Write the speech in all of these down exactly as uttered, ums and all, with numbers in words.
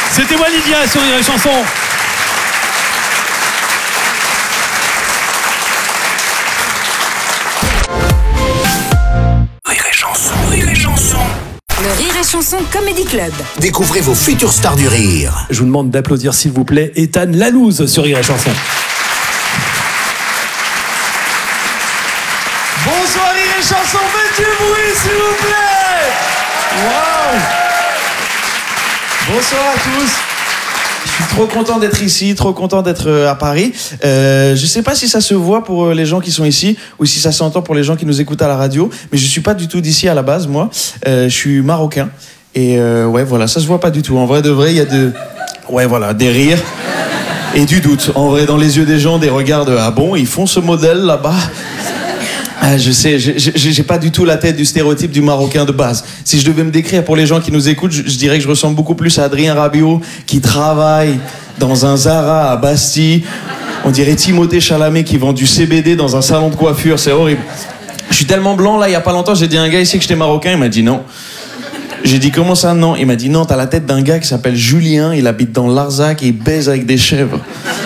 C'était moi Lydia sur Rire et Chanson. Rire et Chanson, Rire et Chanson. Le Rire et Chanson Comedy Club. Découvrez vos futures stars du rire. Je vous demande d'applaudir s'il vous plaît Ethan Lalouse sur Rire et Chanson. Bonsoir Rire et Chanson, faites du bruit s'il vous plaît. Waouh. Bonsoir à tous. Je suis trop content d'être ici, trop content d'être à Paris. Euh, je sais pas si ça se voit pour les gens qui sont ici ou si ça s'entend pour les gens qui nous écoutent à la radio, mais je suis pas du tout d'ici à la base, moi. Euh, je suis marocain et euh, ouais, voilà, ça se voit pas du tout. En vrai de vrai, il y a de, ouais, voilà, des rires et du doute. En vrai, dans les yeux des gens, des regards de ah bon, ils font ce modèle là-bas. Ah, je sais, je, je, j'ai pas du tout la tête du stéréotype du Marocain de base. Si je devais me décrire pour les gens qui nous écoutent, je, je dirais que je ressemble beaucoup plus à Adrien Rabiot qui travaille dans un Zara à Bastille. On dirait Timothée Chalamet qui vend du C B D dans un salon de coiffure, c'est horrible. Je suis tellement blanc, là, il y a pas longtemps, j'ai dit à un gars ici que j'étais marocain, il m'a dit non. J'ai dit comment ça, non? Il m'a dit non, t'as la tête d'un gars qui s'appelle Julien, il habite dans Larzac et il baise avec des chèvres.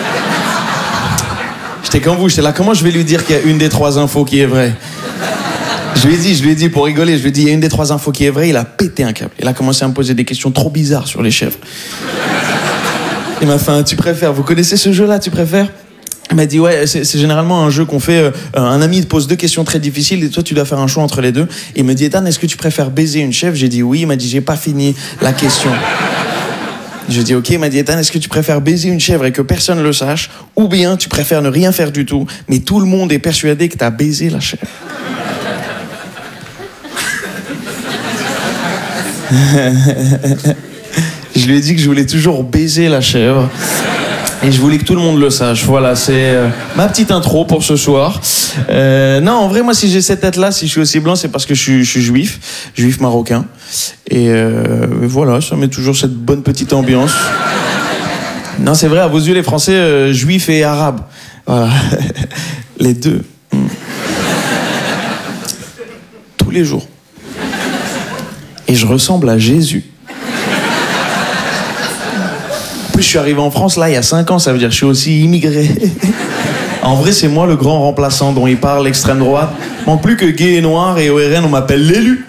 J'étais comme vous, j'étais là, comment je vais lui dire qu'il y a une des trois infos qui est vraie? Je lui ai dit, je lui ai dit, pour rigoler, je lui ai dit, il y a une des trois infos qui est vraie, il a pété un câble. Il a commencé à me poser des questions trop bizarres sur les chèvres. Il m'a fait un tu préfères, vous connaissez ce jeu-là, tu préfères? Il m'a dit, ouais, c'est, c'est généralement un jeu qu'on fait, euh, un ami te pose deux questions très difficiles et toi tu dois faire un choix entre les deux. Et il me dit, Ethan, est-ce que tu préfères baiser une chèvre? J'ai dit oui, il m'a dit, j'ai pas fini la question. Je dis ok, il m'a dit Ethan, est-ce que tu préfères baiser une chèvre et que personne ne le sache, ou bien tu préfères ne rien faire du tout, mais tout le monde est persuadé que t'as baisé la chèvre? Je lui ai dit que je voulais toujours baiser la chèvre et je voulais que tout le monde le sache. Voilà, c'est euh, ma petite intro pour ce soir. Euh, non, en vrai, moi, si j'ai cette tête-là, si je suis aussi blanc, c'est parce que je suis, je suis juif, juif marocain. Et euh, voilà, ça met toujours cette bonne petite ambiance. Non, c'est vrai, à vos yeux, les Français, euh, juifs et arabes. Voilà, les deux. Tous les jours. Et je ressemble à Jésus. En plus, je suis arrivé en France, là, il y a cinq ans, ça veut dire que je suis aussi immigré. En vrai, c'est moi le grand remplaçant dont il parle, l'extrême droite. Manque plus que gay et noir, et au R N, on m'appelle l'élu.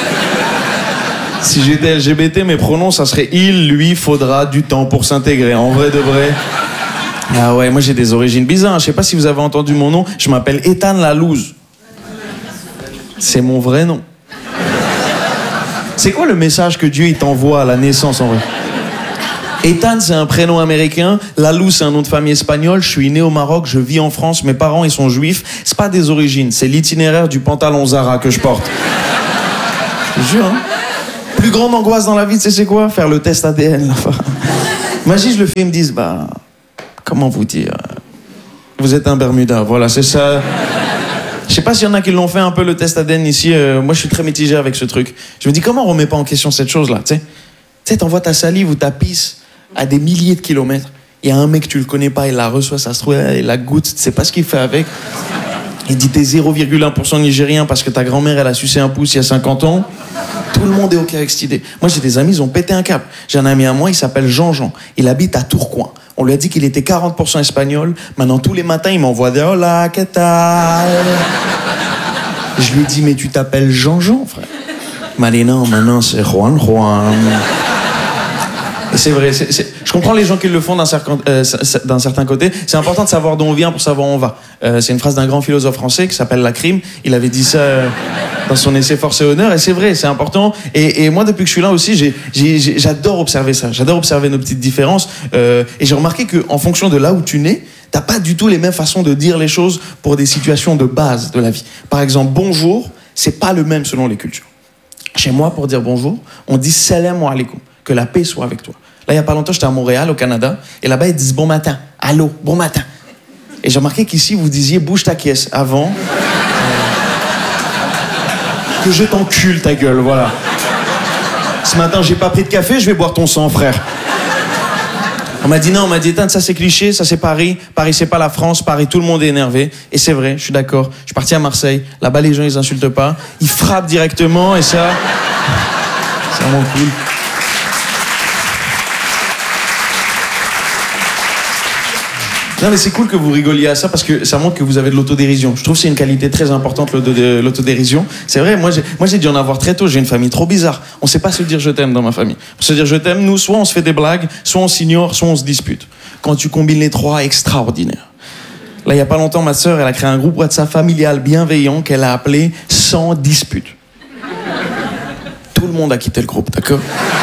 Si j'étais L G B T, mes pronoms, ça serait il, lui, faudra du temps pour s'intégrer. En vrai de vrai. Ah ouais, moi j'ai des origines bizarres. Je sais pas si vous avez entendu mon nom. Je m'appelle Ethan Lalouse. C'est mon vrai nom. C'est quoi le message que Dieu il t'envoie à la naissance, en vrai? Ethan, c'est un prénom américain. Lalouse, c'est un nom de famille espagnol. Je suis né au Maroc, je vis en France. Mes parents, ils sont juifs. C'est pas des origines, c'est l'itinéraire du pantalon Zara que je porte. Je te jure, hein. Plus grande angoisse dans la vie, tu sais c'est quoi? Faire le test A D N, là. Imagine, je le fais, ils me disent, bah, comment vous dire? Vous êtes un Bermuda, voilà, c'est ça. Je sais pas s'il y en a qui l'ont fait un peu le test A D N ici. Euh, moi, je suis très mitigé avec ce truc. Je me dis, comment on remet pas en question cette chose-là, tu sais? Tu sais, t'envoies ta salive ou ta pisse à des milliers de kilomètres. Il y a un mec, tu le connais pas, il la reçoit, ça se trouve, il la goûte, tu sais pas ce qu'il fait avec. Il dit, t'es zéro virgule un pour cent nigérien parce que ta grand-mère, elle a sucé un pouce il y a cinquante ans. Tout le monde est OK avec cette idée. Moi, j'ai des amis, ils ont pété un câble. J'ai un ami à moi, il s'appelle Jean-Jean. Il habite à Tourcoing. On lui a dit qu'il était quarante pour cent espagnol. Maintenant, tous les matins, il m'envoie des « Hola, ¿qué tal ?» Je lui ai dit, mais tu t'appelles Jean-Jean, frère? Il m'a dit, non, maintenant, c'est Juan Juan. Et c'est vrai, c'est, c'est... je comprends les gens qui le font d'un certain, euh, d'un certain côté. C'est important de savoir d'où on vient pour savoir où on va. Euh, c'est une phrase d'un grand philosophe français qui s'appelle Lacrim. Il avait dit ça euh, dans son essai Force et Honneur, et c'est vrai, c'est important. Et, et moi, depuis que je suis là aussi, j'ai, j'ai, j'ai, j'adore observer ça. J'adore observer nos petites différences. Euh, et j'ai remarqué qu'en fonction de là où tu nais, t'as pas du tout les mêmes façons de dire les choses pour des situations de base de la vie. Par exemple, bonjour, c'est pas le même selon les cultures. Chez moi, pour dire bonjour, on dit salam alaikum, que la paix soit avec toi. Là, il y a pas longtemps, j'étais à Montréal, au Canada, et là-bas, ils disent bon matin, allô, bon matin. Et j'ai remarqué qu'ici, vous disiez bouge ta caisse avant que je t'encule ta gueule, voilà. Ce matin, j'ai pas pris de café, je vais boire ton sang, frère. On m'a dit non, on m'a dit Ethan, ça c'est cliché, ça c'est Paris. Paris c'est pas la France, Paris tout le monde est énervé. Et c'est vrai, je suis d'accord. Je suis parti à Marseille, là-bas les gens ils insultent pas, ils frappent directement et ça, c'est vraiment cool. Non mais c'est cool que vous rigoliez à ça parce que ça montre que vous avez de l'autodérision. Je trouve que c'est une qualité très importante, l'autodérision. C'est vrai, moi j'ai, moi j'ai dû en avoir très tôt. J'ai une famille trop bizarre. On sait pas se dire je t'aime dans ma famille. Pour se dire je t'aime, nous, soit on se fait des blagues, soit on s'ignore, soit on se dispute. Quand tu combines les trois, extraordinaire. Là, il y a pas longtemps, ma sœur, elle a créé un groupe WhatsApp familial bienveillant qu'elle a appelé « Sans dispute ». Tout le monde a quitté le groupe, d'accord ?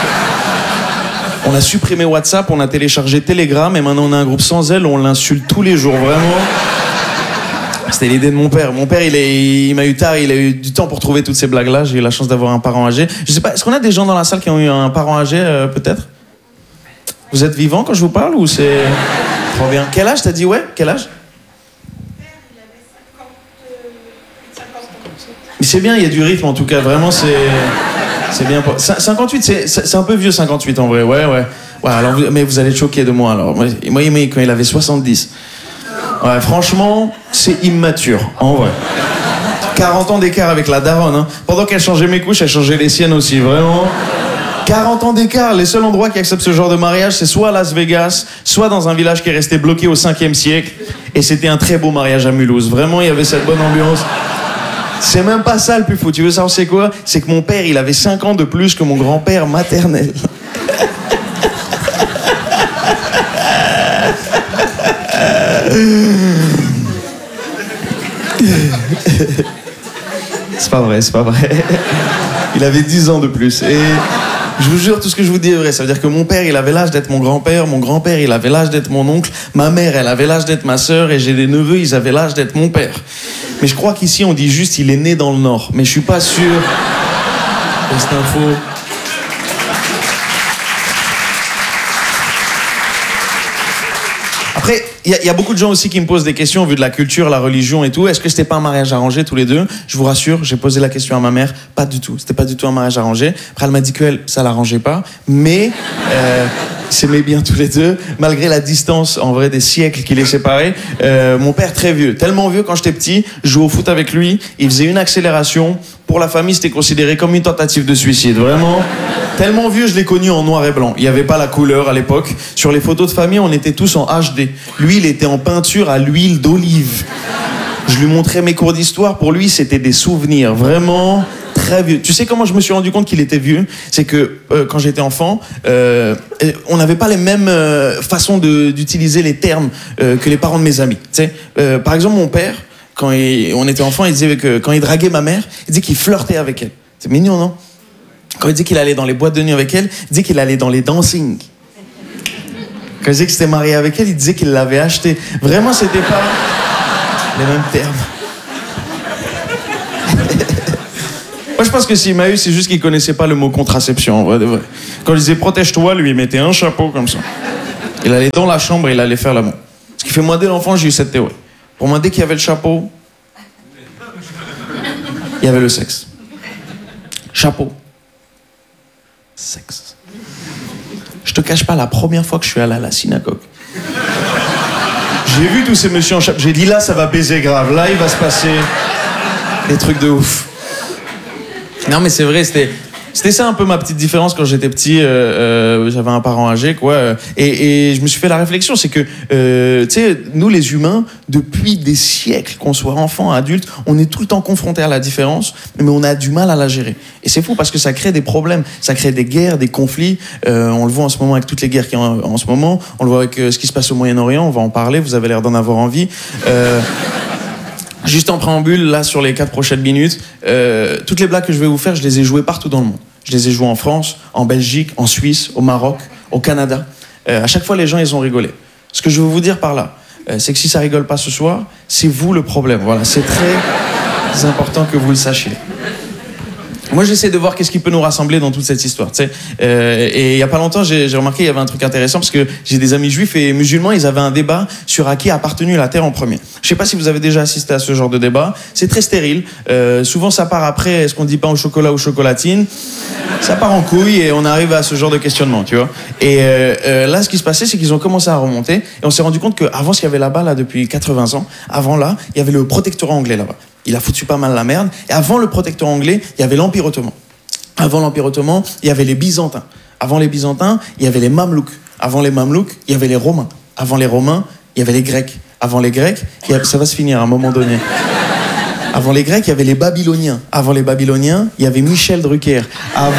On a supprimé WhatsApp, on a téléchargé Telegram et maintenant on a un groupe sans elle, on l'insulte tous les jours, vraiment. C'était l'idée de mon père. Mon père, il, est, il m'a eu tard, il a eu du temps pour trouver toutes ces blagues-là. J'ai eu la chance d'avoir un parent âgé. Je sais pas, est-ce qu'on a des gens dans la salle qui ont eu un parent âgé, euh, peut-être ? Vous êtes vivant quand je vous parle ou c'est... Trop bien. Quel âge t'as dit, ouais ? Quel âge ? Mais c'est bien, il y a du rythme en tout cas, vraiment c'est... C'est bien. Pour... cinquante-huit, c'est, c'est un peu vieux cinquante-huit en vrai, ouais, ouais. Ouais, alors, mais vous allez être choqués de moi alors. Moi, moi il quand il avait soixante-dix. Ouais, franchement, c'est immature, en vrai. quarante ans d'écart avec la daronne, hein. Pendant qu'elle changeait mes couches, elle changeait les siennes aussi, vraiment. quarante ans d'écart, les seuls endroits qui acceptent ce genre de mariage, c'est soit à Las Vegas, soit dans un village qui est resté bloqué au cinquième siècle. Et c'était un très beau mariage à Mulhouse. Vraiment, il y avait cette bonne ambiance. C'est même pas ça le plus fou. Tu veux savoir c'est quoi ? C'est que mon père, il avait cinq ans de plus que mon grand-père maternel. C'est pas vrai, c'est pas vrai. Il avait dix ans de plus. Et je vous jure, tout ce que je vous dis est vrai. Ça veut dire que mon père, il avait l'âge d'être mon grand-père. Mon grand-père, il avait l'âge d'être mon oncle. Ma mère, elle avait l'âge d'être ma sœur. Et j'ai des neveux, ils avaient l'âge d'être mon père. Mais je crois qu'ici, on dit juste il est né dans le Nord. Mais je suis pas sûr de cette info. Après, il y, y a beaucoup de gens aussi qui me posent des questions vu de la culture, la religion et tout. Est-ce que c'était pas un mariage arrangé tous les deux ? Je vous rassure, j'ai posé la question à ma mère. Pas du tout. C'était pas du tout un mariage arrangé. Après, elle m'a dit qu'elle, ça l'arrangeait pas. Mais... Euh, ils s'aimaient bien tous les deux, malgré la distance, en vrai, des siècles qui les séparaient. Euh, mon père, très vieux. Tellement vieux, quand j'étais petit, je jouais au foot avec lui, il faisait une accélération. Pour la famille, c'était considéré comme une tentative de suicide, vraiment. Tellement vieux, je l'ai connu en noir et blanc. Il n'y avait pas la couleur à l'époque. Sur les photos de famille, on était tous en H D. Lui, il était en peinture à l'huile d'olive. Je lui montrais mes cours d'histoire. Pour lui, c'était des souvenirs, vraiment... Très vieux. Tu sais comment je me suis rendu compte qu'il était vieux ? C'est que euh, quand j'étais enfant, euh, on n'avait pas les mêmes euh, façons de, d'utiliser les termes euh, que les parents de mes amis. Tu sais, euh, par exemple, mon père, quand il, on était enfant, il disait que quand il draguait ma mère, il disait qu'il flirtait avec elle. C'est mignon, non ? Quand il disait qu'il allait dans les boîtes de nuit avec elle, il disait qu'il allait dans les dancing. Quand il disait qu'il s'était marié avec elle, il disait qu'il l'avait acheté. Vraiment, c'était pas les mêmes termes. Moi, je pense que s'il m'a eu, c'est juste qu'il connaissait pas le mot contraception, en vrai de vrai. Quand il disait protège-toi, lui, il mettait un chapeau comme ça. Il allait dans la chambre et il allait faire l'amour. Ce qui fait, moi, dès l'enfant, j'ai eu cette théorie. Pour moi, dès qu'il y avait le chapeau, il y avait le sexe. Chapeau. Sexe. Je te cache pas, la première fois que je suis allé à la synagogue, j'ai vu tous ces messieurs en chapeau. J'ai dit, là, ça va baiser grave. Là, il va se passer des trucs de ouf. Non mais c'est vrai, c'était, c'était ça un peu ma petite différence quand j'étais petit, euh, euh, j'avais un parent âgé quoi, et, et je me suis fait la réflexion, c'est que, euh, tu sais, nous les humains, depuis des siècles, qu'on soit enfant, adulte, on est tout le temps confrontés à la différence, mais on a du mal à la gérer. Et c'est fou parce que ça crée des problèmes, ça crée des guerres, des conflits, euh, on le voit en ce moment avec toutes les guerres qu'il y a en, en ce moment, on le voit avec euh, ce qui se passe au Moyen-Orient, on va en parler, vous avez l'air d'en avoir envie. Euh, Juste en préambule, là, sur les quatre prochaines minutes, euh, toutes les blagues que je vais vous faire, je les ai jouées partout dans le monde. Je les ai jouées en France, en Belgique, en Suisse, au Maroc, au Canada. Euh, à chaque fois, les gens, ils ont rigolé. Ce que je veux vous dire par là, euh, c'est que si ça rigole pas ce soir, c'est vous le problème. Voilà, c'est très important que vous le sachiez. Moi, j'essaie de voir qu'est-ce qui peut nous rassembler dans toute cette histoire, tu sais. Euh, et il y a pas longtemps, j'ai, j'ai remarqué il y avait un truc intéressant parce que j'ai des amis juifs et musulmans, ils avaient un débat sur à qui a appartenu la terre en premier. Je sais pas si vous avez déjà assisté à ce genre de débat. C'est très stérile. Euh, souvent, ça part après. Est-ce qu'on dit pain au chocolat ou chocolatine ? Ça part en couille et on arrive à ce genre de questionnement, tu vois. Et euh, euh, là, ce qui se passait, c'est qu'ils ont commencé à remonter et on s'est rendu compte qu'avant, ce qu'il y avait là-bas, là, depuis quatre-vingts ans, avant là, il y avait le protectorat anglais là-bas. Il a foutu pas mal la merde. Et avant le protectorat anglais, il y avait l'Empire ottoman. Avant l'Empire ottoman, il y avait les Byzantins. Avant les Byzantins, il y avait les Mamelouks. Avant les Mamelouks, il y avait les Romains. Avant les Romains, il y avait les Grecs. Avant les Grecs, il y avait... ça va se finir à un moment donné. Avant les Grecs, il y avait les Babyloniens. Avant les Babyloniens, il y avait Michel Drucker. Avant...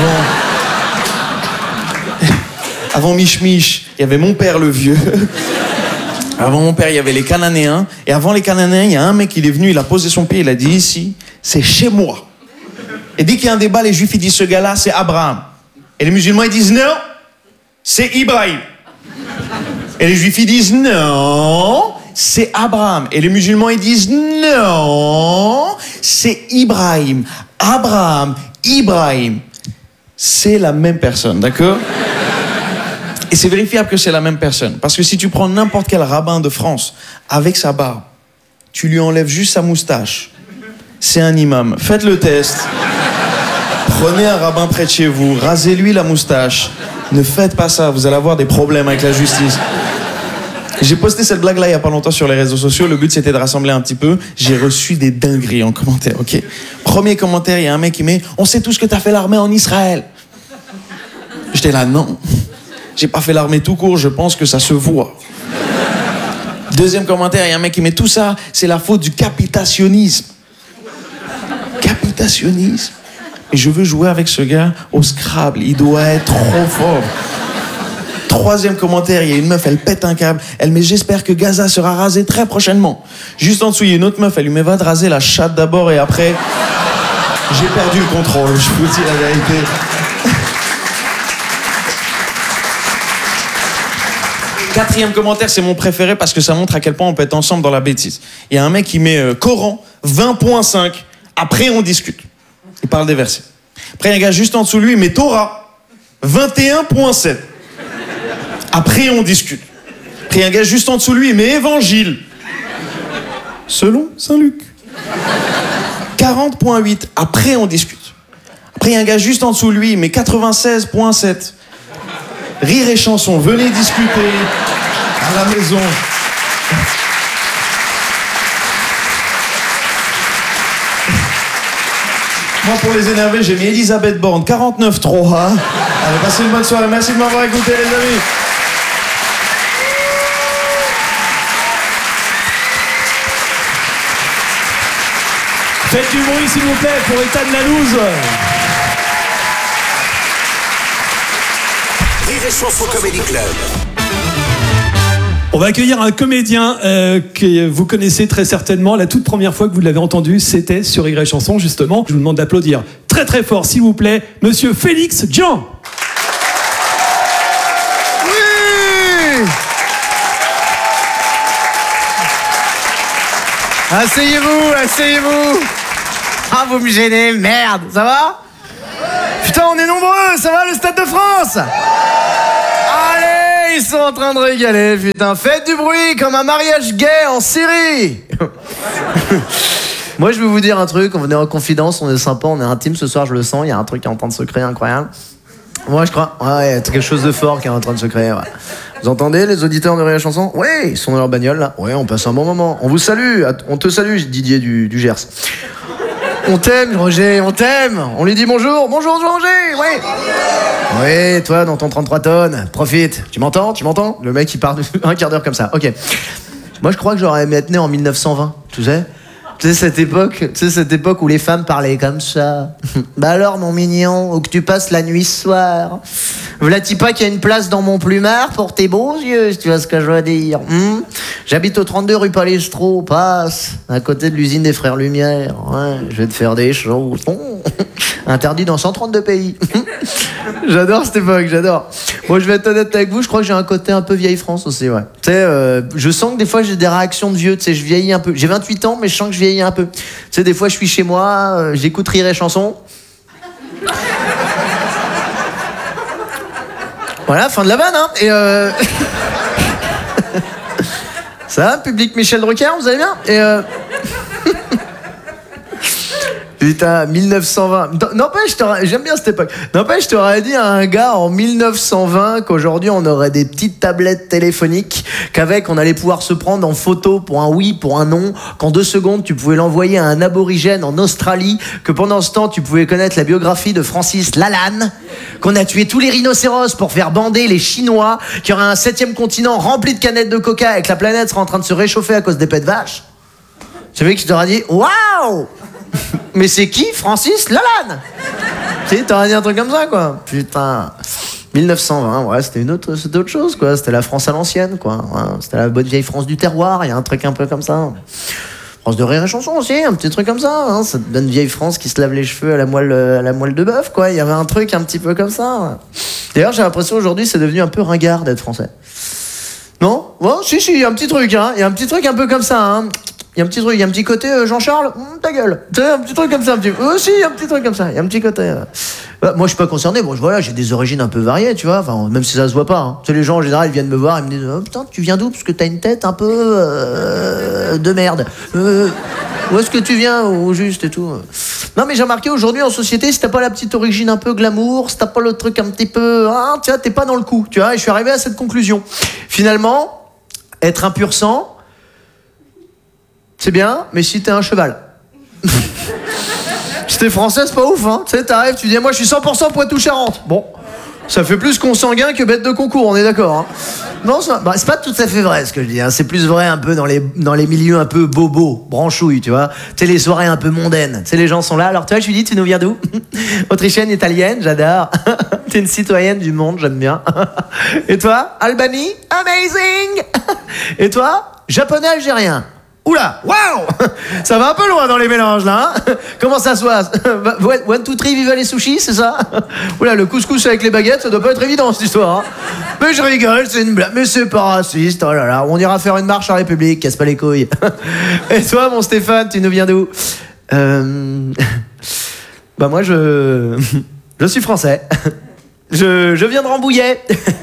Avant Mich Mich, il y avait mon père le vieux. Avant mon père, il y avait les Cananéens. Et avant les Cananéens, il y a un mec, il est venu, il a posé son pied, il a dit ici, c'est chez moi. Et dès qu'il y a un débat, les Juifs, ils disent ce gars-là, c'est Abraham. Et les musulmans, ils disent non, c'est Ibrahim. Et les Juifs, ils disent non, c'est Abraham. Et les musulmans, ils disent non, c'est Ibrahim. Abraham, Ibrahim. C'est la même personne, d'accord ? Et c'est vérifiable que c'est la même personne. Parce que si tu prends n'importe quel rabbin de France avec sa barbe, tu lui enlèves juste sa moustache, c'est un imam. Faites le test. Prenez un rabbin près de chez vous, rasez-lui la moustache. Ne faites pas ça, vous allez avoir des problèmes avec la justice. J'ai posté cette blague-là il n'y a pas longtemps sur les réseaux sociaux. Le but, c'était de rassembler un petit peu. J'ai reçu des dingueries en commentaire, ok ? Premier commentaire, il y a un mec qui met « On sait tous que t'as fait l'armée en Israël. » J'étais là, non. J'ai pas fait l'armée tout court, je pense que ça se voit. Deuxième commentaire, il y a un mec qui met tout ça, c'est la faute du capitationnisme. Capitationnisme. Et je veux jouer avec ce gars au Scrabble, il doit être trop fort. Troisième commentaire, il y a une meuf, elle pète un câble. Elle met j'espère que Gaza sera rasé très prochainement. Juste en dessous, il y a une autre meuf, elle lui met va de raser la chatte d'abord et après, j'ai perdu le contrôle, je vous dis la vérité. Quatrième commentaire, c'est mon préféré parce que ça montre à quel point on peut être ensemble dans la bêtise. Il y a un mec qui met euh, Coran vingt point cinq, après on discute. Il parle des versets. Après, il y a un gars juste en dessous de lui, il met Torah vingt et un point sept. Après on discute. Après, il y a un gars juste en dessous de lui, il met Évangile. Selon Saint Luc. quarante point huit, après on discute. Après, il y a un gars juste en dessous de lui, il met quatre-vingt-seize point sept. Rire et chanson, venez discuter à la maison. Moi, pour les énerver, j'ai mis Elisabeth Borne, quarante-neuf trois. Allez, passez une bonne soirée. Merci de m'avoir écouté, les amis. Faites du bruit, s'il vous plaît, pour Ethan Lalouse. Rire et Chanson Comedy Club. On va accueillir un comédien euh, que vous connaissez très certainement. La toute première fois que vous l'avez entendu, c'était sur Rire et Chanson, justement. Je vous demande d'applaudir très très fort, s'il vous plaît, Monsieur Félix Jean. Oui. Asseyez-vous, asseyez-vous. Ah, vous me gênez, merde, ça va ? Putain, on est nombreux, ça va le Stade de France ? Allez, ils sont en train de régaler, putain. Faites du bruit comme un mariage gay en Syrie. Moi, je vais vous dire un truc, on est en confidence, on est sympa, on est intime ce soir, je le sens, il y a un truc qui est en train de se créer incroyable. Moi, je crois, ouais, il y a quelque chose de fort qui est en train de se créer, ouais. Vous entendez, les auditeurs de Rire et Chanson ? Oui, ils sont dans leur bagnole, là. Ouais, on passe un bon moment. On vous salue, on te salue, Didier du, du Gers. On t'aime, Roger, on t'aime. On lui dit bonjour. Bonjour, Roger, ouais. Oui, toi, dans ton trente-trois tonnes, profite. Tu m'entends, tu m'entends ? Le mec, il part un quart d'heure comme ça. Ok. Moi, je crois que j'aurais aimé être né en mille neuf cent vingt, tu sais ? Tu sais, cette époque, tu sais, cette époque où les femmes parlaient comme ça. Bah alors, mon mignon, où que tu passes la nuit ce soir. V'là-t-il pas qu'il y a une place dans mon plumard pour tes beaux yeux, si tu vois ce que je veux dire. Hmm. J'habite au trente-deux rue Palestro, passe, à côté de l'usine des Frères Lumière. Ouais, je vais te faire des choses. Interdit dans cent trente-deux pays. J'adore cette époque, j'adore. Moi, je vais être honnête avec vous, je crois que j'ai un côté un peu vieille France aussi, ouais. Tu sais, euh, je sens que des fois j'ai des réactions de vieux, tu sais, je vieillis un peu. J'ai vingt-huit ans, mais je sens que je vieillis un peu. Tu sais, des fois je suis chez moi, euh, j'écoute Rire et Chanson. Voilà, fin de la vanne, hein. Et euh... ça va, public Michel Drucker, vous allez bien ? Et euh... Putain, mille neuf cent vingt. N'empêche, j'aime bien cette époque. N'empêche, je t'aurais dit à un gars en mille neuf cent vingt qu'aujourd'hui on aurait des petites tablettes téléphoniques, qu'avec on allait pouvoir se prendre en photo pour un oui, pour un non, qu'en deux secondes tu pouvais l'envoyer à un aborigène en Australie, que pendant ce temps tu pouvais connaître la biographie de Francis Lalanne, qu'on a tué tous les rhinocéros pour faire bander les Chinois, qu'il y aurait un septième continent rempli de canettes de coca et que la planète sera en train de se réchauffer à cause des pets de vache. Tu sais qui t'auras dit waouh. Mais c'est qui Francis Lalanne? Tu sais, t'aurais dit un truc comme ça, quoi. Putain. mille neuf cent vingt, ouais, c'était une autre, c'était autre chose, quoi. C'était la France à l'ancienne, quoi. Ouais, c'était la bonne vieille France du terroir. Il y a un truc un peu comme ça. France de rire et chanson aussi, un petit truc comme ça. Hein. Cette bonne vieille France qui se lave les cheveux à la moelle, à la moelle de bœuf, quoi. Il y avait un truc un petit peu comme ça. Ouais. D'ailleurs, j'ai l'impression aujourd'hui, c'est devenu un peu ringard d'être français. Non? Ouais, si, si, il y a un petit truc, hein. Il y a un petit truc un peu comme ça, hein. Il y a un petit truc, il y a un petit côté euh, Jean-Charles, hum, ta gueule. Tu sais, un petit truc comme ça, un petit peu. Aussi, il y a un petit truc comme ça, il y a un petit côté. Euh... Bah, moi, je suis pas concerné. Bon, voilà, j'ai des origines un peu variées, tu vois. Enfin, même si ça se voit pas. Hein. Tu sais, les gens en général, ils viennent me voir, ils me disent, oh, putain, tu viens d'où? Parce que t'as une tête un peu euh, de merde. Euh, où est-ce que tu viens au juste et tout. Non, mais j'ai remarqué aujourd'hui en société, si t'as pas la petite origine un peu glamour, si t'as pas le truc un petit peu, hein, tu vois, t'es pas dans le coup. Tu vois. Et je suis arrivé à cette conclusion. Finalement, être un pur sang. C'est bien, mais si t'es un cheval. Si t'es français, c'est pas ouf, hein. Tu sais, t'arrives, tu dis, moi je suis cent pour cent Poitou-Charentes. Bon, ça fait plus consanguin que bête de concours, on est d'accord, hein. Non, ça, bah, c'est pas tout à fait vrai ce que je dis, hein. C'est plus vrai un peu dans les, dans les milieux un peu bobos, branchouilles, tu vois. Tu sais, les soirées un peu mondaines. Tu sais, les gens sont là. Alors, toi, je lui dis, tu nous viens d'où? Autrichienne, italienne, j'adore. T'es une citoyenne du monde, j'aime bien. Et toi? Albanie? Amazing. Et toi? Japonais, algérien. Oula, waouh. Ça va un peu loin dans les mélanges là, hein. Comment ça se passe? One, two, three, viva les sushis, c'est ça? Oula, le couscous avec les baguettes, ça doit pas être évident cette histoire, hein. Mais je rigole, c'est une blague, mais c'est pas raciste, oh là là, on ira faire une marche à République, casse pas les couilles. Et toi, mon Stéphane, tu nous viens d'où? Euh... Bah moi, je... Je suis français. Je, je viens de Rambouillet.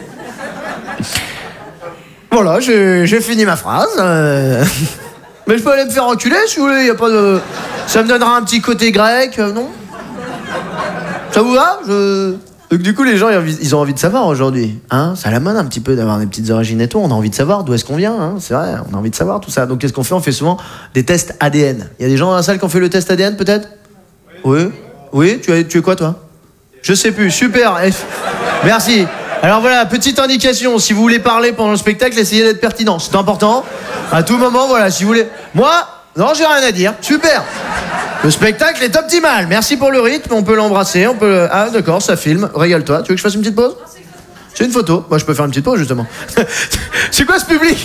Voilà, j'ai, j'ai fini ma phrase. Euh... Mais je peux aller me faire enculer si vous voulez, y a pas de... Ça me donnera un petit côté grec, euh, non? Ça vous va? Je... Donc du coup, les gens, ils ont envie de savoir aujourd'hui. Hein, c'est à la mode un petit peu d'avoir des petites origines et tout. On a envie de savoir d'où est-ce qu'on vient, hein, c'est vrai, on a envie de savoir tout ça. Donc qu'est-ce qu'on fait? On fait souvent des tests A D N. Il y a des gens dans la salle qui ont fait le test A D N, peut-être? Oui. Oui, oui, tu es, tu es quoi, toi? Je sais plus, super. Merci. Alors voilà, petite indication, si vous voulez parler pendant le spectacle, essayez d'être pertinent, c'est important. À tout moment, voilà, si vous voulez... Moi, non, j'ai rien à dire, super. Le spectacle est optimal, merci pour le rythme, on peut l'embrasser, on peut... Ah d'accord, ça filme, régale-toi. Tu veux que je fasse une petite pause? C'est une photo, moi je peux faire une petite pause justement. C'est quoi ce public?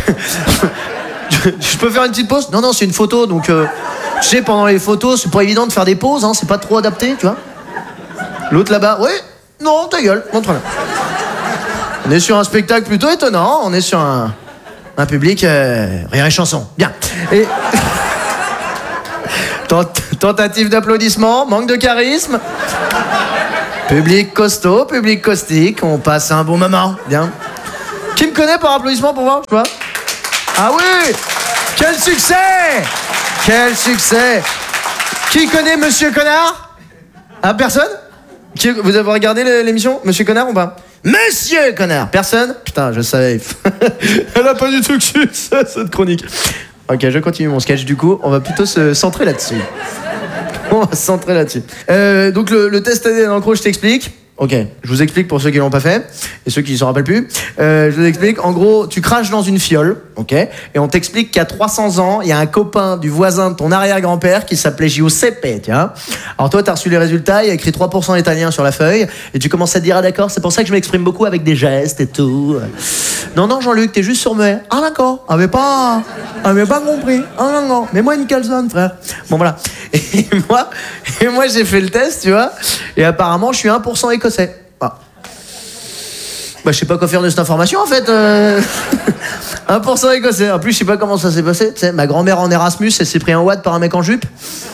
Je peux faire une petite pause? Non, non, c'est une photo, donc... Euh, tu sais, pendant les photos, c'est pas évident de faire des pauses, hein, c'est pas trop adapté, tu vois. L'autre là-bas, oui? Non, ta gueule, montre-la. On est sur un spectacle plutôt étonnant, on est sur un, un public euh, rire et chanson. Bien. Et... Tentative d'applaudissement, manque de charisme. Public costaud, public caustique, on passe un bon moment. Bien. Qui me connaît par applaudissement pour voir, tu vois? Ah oui! Quel succès! Quel succès! Qui connaît Monsieur Connard? Ah, personne? Qui, vous avez regardé l'émission Monsieur Connard ou pas? Monsieur Connard! Personne? Putain, je savais. Elle a pas du tout que ça, cette chronique. Ok, je continue mon sketch du coup. On va plutôt se centrer là-dessus. On va se centrer là-dessus. Euh, donc le, le test A D N, en gros, je t'explique. Ok, je vous explique pour ceux qui l'ont pas fait et ceux qui ne s'en rappellent plus. Euh, je vous explique. En gros, tu craches dans une fiole, ok, et on t'explique qu'à trois cents ans, il y a un copain du voisin de ton arrière-grand-père qui s'appelait Giuseppe, tu vois. Alors toi, t'as reçu les résultats, il y a écrit trois pour cent italien sur la feuille, et tu commences à te dire, ah d'accord, c'est pour ça que je m'exprime beaucoup avec des gestes et tout. Non, non, Jean-Luc, t'es juste sourd-muet. Ah d'accord, ah mais pas, ah mais pas compris. Ah non, non, mets-moi une calzone, frère. Bon voilà. Et moi, et moi j'ai fait le test, tu vois, et apparemment, je suis un pour cent écossais. Ah. Bah, je sais pas quoi faire de cette information en fait. Euh... un pour cent écossais. En plus, je sais pas comment ça s'est passé. Tu sais, ma grand-mère en Erasmus, elle s'est pris un watt par un mec en jupe.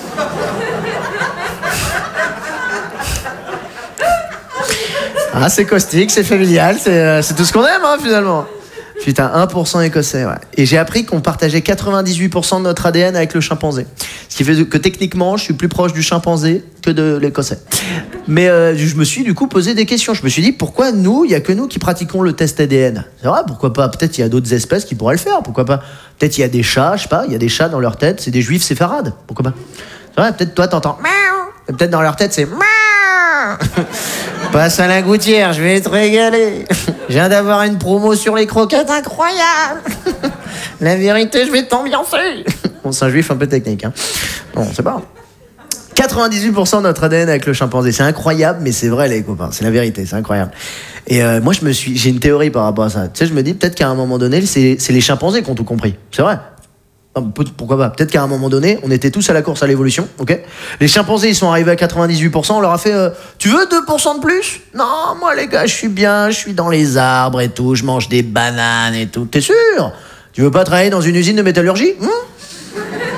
Ah, c'est caustique, c'est familial, c'est, euh, c'est tout ce qu'on aime hein, finalement. Putain, un pour cent écossais, ouais. Et j'ai appris qu'on partageait quatre-vingt-dix-huit pour cent de notre A D N avec le chimpanzé. Ce qui qui fait que techniquement, je suis plus proche du chimpanzé que de l'écossais. Mais euh, je me suis du coup posé des questions. Je me suis dit, pourquoi nous, il n'y a que nous qui pratiquons le test A D N? C'est vrai, pourquoi pas? Peut-être il y a d'autres espèces qui pourraient le faire, pourquoi pas? Peut-être il y a des chats, je sais pas, il y a des chats dans leur tête, c'est des juifs séfarades, pourquoi pas? C'est vrai, peut-être toi t'entends miaou, et peut-être dans leur tête c'est miaou. Passe à la gouttière, je vais te régaler. Je viens d'avoir une promo sur les croquettes incroyable. La vérité, je vais t'ambiancer. Bon, c'est un juif un peu technique, hein. Bon, c'est pas. quatre-vingt-dix-huit pour cent de notre A D N avec le chimpanzé, c'est incroyable, mais c'est vrai les copains, c'est la vérité, c'est incroyable. Et euh, moi, je me suis, j'ai une théorie par rapport à ça. Tu sais, je me dis peut-être qu'à un moment donné, c'est, c'est les chimpanzés qui ont tout compris. C'est vrai. Pourquoi pas? Peut-être qu'à un moment donné, on était tous à la course à l'évolution, ok? Les chimpanzés, ils sont arrivés à quatre-vingt-dix-huit pour cent, on leur a fait euh, tu veux deux pour cent de plus? Non, moi les gars, je suis bien, je suis dans les arbres et tout, je mange des bananes et tout. T'es sûr? Tu veux pas travailler dans une usine de métallurgie? hmm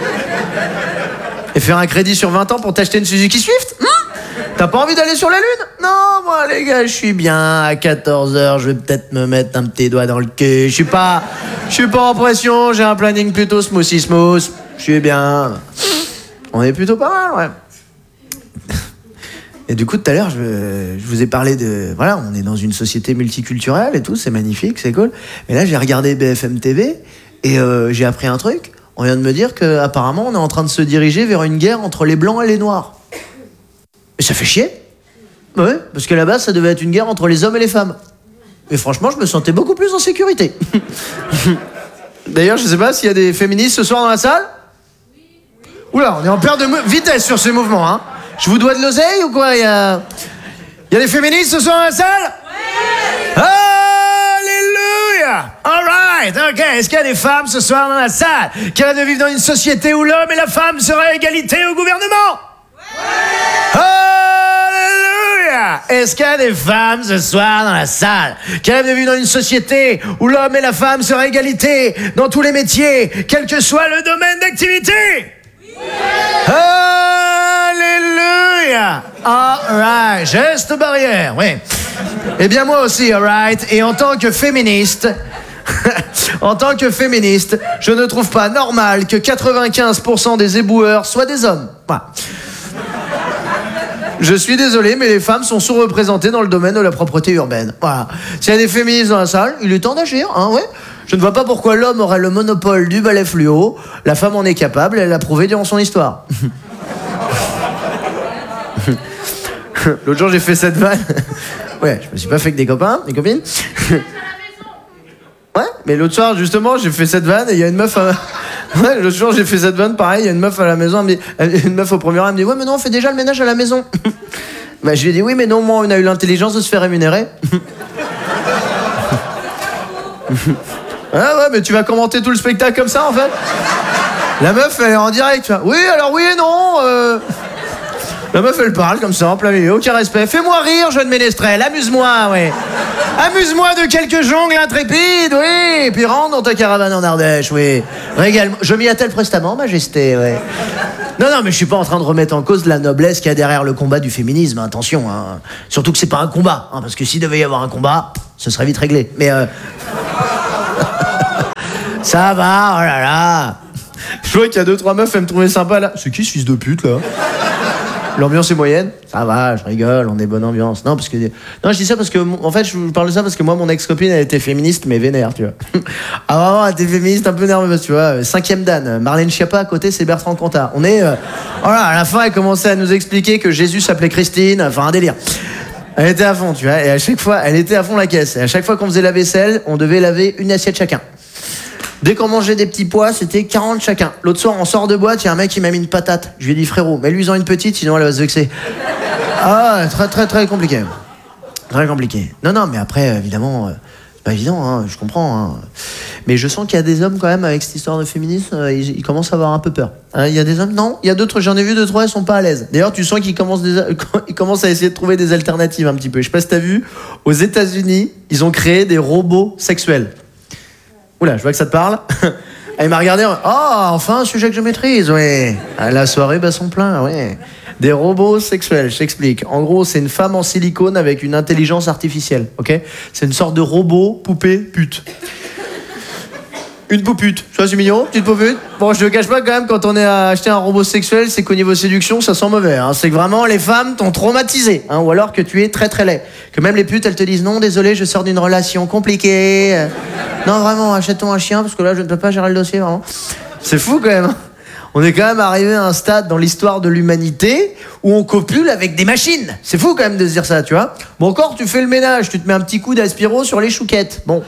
Et faire un crédit sur vingt ans pour t'acheter une Suzuki Swift? hmm T'as pas envie d'aller sur la Lune? Non, moi les gars, je suis bien. À quatorze heures, je vais peut-être me mettre un petit doigt dans le cul. Je suis pas, je suis pas en pression, j'ai un planning plutôt smoothie smooth. Je suis bien. On est plutôt pas mal, ouais. Et du coup, tout à l'heure, je, je vous ai parlé de... Voilà, on est dans une société multiculturelle et tout, c'est magnifique, c'est cool. Mais là, j'ai regardé B F M T V et euh, j'ai appris un truc. On vient de me dire qu'apparemment, on est en train de se diriger vers une guerre entre les Blancs et les Noirs. Et ça fait chier. Ouais, parce qu'à la base, ça devait être une guerre entre les hommes et les femmes. Et franchement, je me sentais beaucoup plus en sécurité. D'ailleurs, je sais pas s'il y a des féministes ce soir dans la salle. Oula, on est en perte de mo- vitesse sur ces mouvements, hein. Je vous dois de l'oseille ou quoi? Il y a... Il y a des féministes ce soir dans la salle? Ouais. Alléluia! Alright, ok. Est-ce qu'il y a des femmes ce soir dans la salle qui rêvent de vivre dans une société où l'homme et la femme seraient à égalité au gouvernement? Ouais. Alléluia! Est-ce qu'il y a des femmes ce soir dans la salle qui rêvent de vivre dans une société où l'homme et la femme seraient à égalité dans tous les métiers, quel que soit le domaine d'activité? Ouais. Alléluia! Alright, geste barrière, oui. Eh bien moi aussi, alright. Et en tant que féministe, en tant que féministe, je ne trouve pas normal que quatre-vingt-quinze pour cent des éboueurs soient des hommes. Voilà. Je suis désolé, mais les femmes sont sous-représentées dans le domaine de la propreté urbaine. Voilà. S'il y a des féministes dans la salle, il est temps d'agir, hein, ouais. Je ne vois pas pourquoi l'homme aurait le monopole du balai fluo. La femme en est capable, elle l'a prouvé durant son histoire. L'autre jour, j'ai fait cette vanne. Ouais, je me suis pas fait que des copains, des copines. Ouais, mais l'autre soir, justement, j'ai fait cette vanne et il y a une meuf à... Ouais, l'autre jour, j'ai fait cette vanne, pareil, il y a une meuf à la maison, elle me dit... une meuf au premier rang, elle me dit « Ouais, mais non, on fait déjà le ménage à la maison. » Bah, je lui ai dit « Oui, mais non, moi, on a eu l'intelligence de se faire rémunérer. » Ah ouais, mais tu vas commenter tout le spectacle comme ça, en fait. La meuf, elle est en direct, tu vois. Oui, alors oui et non. Euh... La meuf, elle parle comme ça, en plein milieu, aucun respect. Fais-moi rire, jeune ménestrel, amuse-moi, ouais. Amuse-moi de quelques jongles intrépides, oui. Et puis rentre dans ta caravane en Ardèche, oui. Régale-moi. Je m'y attelle prestamment, majesté, ouais. Non, non, mais je suis pas en train de remettre en cause la noblesse qu'il y a derrière le combat du féminisme, hein, attention. Hein. Surtout que c'est pas un combat, hein, parce que s'il devait y avoir un combat, ce serait vite réglé. Mais euh... ça va, oh là là. Je vois qu'il y a deux, trois meufs, elles me trouvaient sympa là. C'est qui ce fils de pute là? L'ambiance est moyenne? Ça va, je rigole, on est bonne ambiance. Non, parce que... non, je dis ça parce que... En fait, je vous parle de ça parce que moi, mon ex-copine, elle était féministe, mais vénère, tu vois. Ah, vraiment, elle était féministe un peu nerveuse, tu vois. Cinquième Dan, Marlène Schiappa, à côté, c'est Bertrand Cantat. On est... Euh... Voilà, à la fin, elle commençait à nous expliquer que Jésus s'appelait Christine. Enfin, un délire. Elle était à fond, tu vois. Et à chaque fois, elle était à fond la caisse. Et à chaque fois qu'on faisait la vaisselle, on devait laver une assiette chacun. Dès qu'on mangeait des petits pois, c'était quarante chacun. L'autre soir, on sort de boîte, il y a un mec qui m'a mis une patate. Je lui ai dit, frérot, mets-lui-en une petite, sinon elle va se vexer. Ah, très, très, très compliqué. Très compliqué. Non, non, mais après, évidemment, euh, c'est pas évident, hein, je comprends. Hein. Mais je sens qu'il y a des hommes, quand même, avec cette histoire de féminisme, euh, ils, ils commencent à avoir un peu peur. Hein, il y a des hommes, non, il y a d'autres, j'en ai vu deux, trois, ils sont pas à l'aise. D'ailleurs, tu sens qu'ils commencent, des, ils commencent à essayer de trouver des alternatives un petit peu. Je sais pas si t'as vu, aux États-Unis, ils ont créé des robots sexuels. Oula, je vois que ça te parle. Elle m'a regardé. Oh, enfin un sujet que je maîtrise, oui. La soirée bat son plein, oui. Des robots sexuels, je t'explique. En gros, c'est une femme en silicone avec une intelligence artificielle, ok? C'est une sorte de robot poupée pute. Une poupute. Ça, c'est mignon, petite poupute. Bon, je te cache pas quand même, quand on est à acheter un robot sexuel, c'est qu'au niveau séduction, ça sent mauvais. Hein. C'est que vraiment, les femmes t'ont traumatisé. Hein, ou alors que tu es très très laid. Que même les putes, elles te disent non, désolé, je sors d'une relation compliquée. Euh, non, vraiment, achète-toi un chien, parce que là, je ne peux pas gérer le dossier, vraiment. C'est fou quand même. On est quand même arrivé à un stade dans l'histoire de l'humanité où on copule avec des machines. C'est fou quand même de se dire ça, tu vois. Bon, encore, tu fais le ménage, tu te mets un petit coup d'aspiro sur les chouquettes. Bon.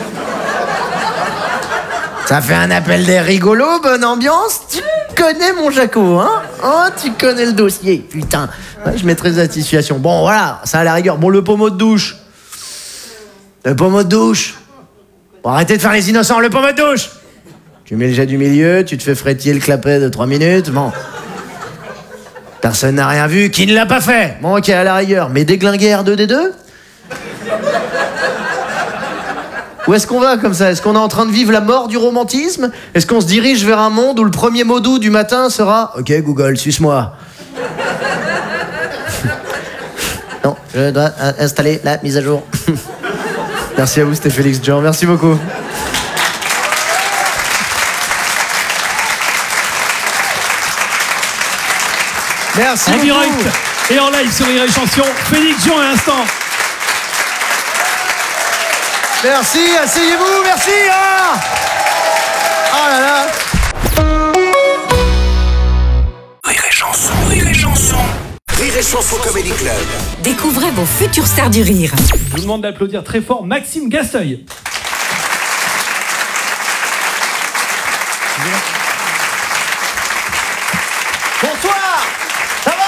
Ça fait un appel d'air rigolo, bonne ambiance. Tu connais mon Jaco, hein? Oh, tu connais le dossier, putain. Ouais, je mettrai cette situation. Bon, voilà, ça a la rigueur. Bon, le pommeau de douche. Le pommeau de douche. Bon, arrêtez de faire les innocents, le pommeau de douche. Tu mets le jet du milieu, tu te fais frétiller le clapet de trois minutes, bon. Personne n'a rien vu, qui ne l'a pas fait? Bon, ok, à la rigueur. Mais déglinguer R deux D deux? Où est-ce qu'on va comme ça? Est-ce qu'on est en train de vivre la mort du romantisme? Est-ce qu'on se dirige vers un monde où le premier mot doux du matin sera « Ok, Google, suce-moi ». Non, je dois installer la mise à jour. Merci à vous, c'était Félix Jean. Merci beaucoup. Merci en beaucoup. direct et en live sur Rire et Chanson, Félix Jean à l'instant. Merci, asseyez-vous, merci. Ah oh là là. Rire et Chanson, Rire et Chanson. Rire et Chanson Comedy Club. Découvrez vos futures stars du rire. Je vous demande d'applaudir très fort Maxime Gasteuil. Bonsoir. Ça va?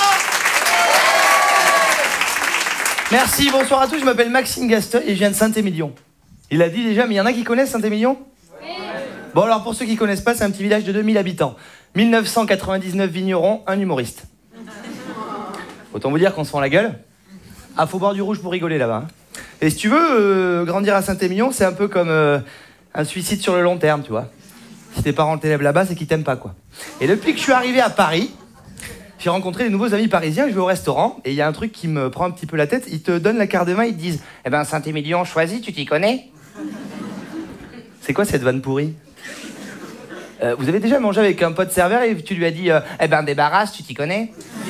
Merci, bonsoir à tous, je m'appelle Maxime Gasteuil et je viens de Saint-Émilion. Il a dit déjà, mais il y en a qui connaissent Saint-Émilion? Oui. Bon alors pour ceux qui connaissent pas, c'est un petit village de deux mille habitants. mille neuf cent quatre-vingt-dix-neuf vignerons, un humoriste. Autant vous dire qu'on se fend la gueule. Ah, faut boire du rouge pour rigoler là-bas. Hein. Et si tu veux, euh, grandir à Saint-Émilion, c'est un peu comme euh, un suicide sur le long terme, tu vois. Si tes parents t'élèvent là-bas, c'est qu'ils t'aiment pas, quoi. Et depuis que je suis arrivé à Paris, j'ai rencontré des nouveaux amis parisiens, je vais au restaurant, et il y a un truc qui me prend un petit peu la tête, ils te donnent la carte de vin, ils te disent « Eh ben, Saint-Émilion, choisis, tu t'y connais ?» C'est quoi cette vanne pourrie? euh, Vous avez déjà mangé avec un pote serveur et tu lui as dit euh, « Eh ben, débarrasse, tu t'y connais ?»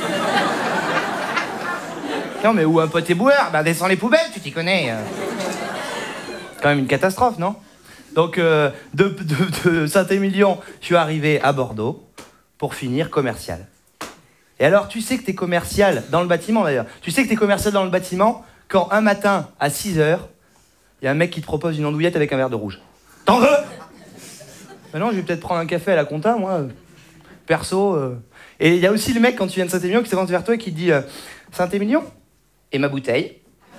Non, mais ou un pote éboueur, ben descends les poubelles, tu t'y connais. C'est quand même une catastrophe, non? Donc, euh, de, de, de Saint-Émilion, je suis arrivé à Bordeaux pour finir commercial. Et alors, tu sais que t'es commercial dans le bâtiment, d'ailleurs. Tu sais que t'es commercial dans le bâtiment quand un matin, à six heures, il y a un mec qui te propose une andouillette avec un verre de rouge. T'en veux? Ben non, je vais peut-être prendre un café à la compta, moi. Perso. Euh... Et il y a aussi le mec, quand tu viens de Saint-Émilion, qui s'avance vers toi et qui te dit euh, « Saint-Émilion ? Et ma bouteille ?»